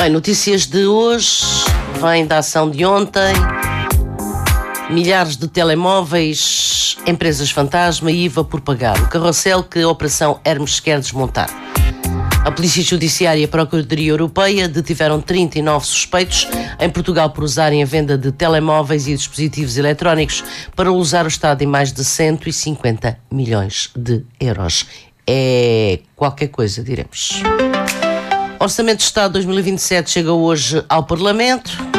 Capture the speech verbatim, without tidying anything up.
Bem, notícias de hoje, vem da ação de ontem, milhares de telemóveis, empresas fantasma e I V A por pagar. O carrossel que a Operação Hermes quer desmontar. A Polícia Judiciária e a Procuradoria Europeia detiveram trinta e nove suspeitos em Portugal por usarem a venda de telemóveis e dispositivos eletrónicos para usar o Estado em mais de cento e cinquenta milhões de euros. É qualquer coisa, diremos. Orçamento de Estado dois mil e vinte e sete chega hoje ao Parlamento.